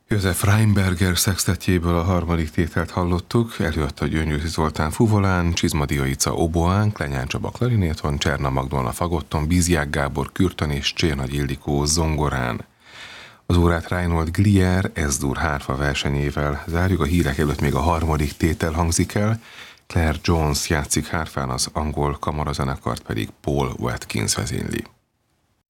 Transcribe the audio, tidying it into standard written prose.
József Rheinberger szextetjéből a harmadik tételt hallottuk, előadta Gyöngyösi Zoltán fuvolán, Csizmadia Ica oboán, Klenyán Csaba klarinéton, Cserna Magdolna fagotton, Bízják Gábor kürtön és Csérnagy Ildikó zongorán. Az órát Reinhold Glier S-dur hárfa versenyével zárjuk, a hírek előtt még a harmadik tétel hangzik el, Claire Jones játszik hárfán, az angol kamarazenekart pedig Paul Watkins vezényli.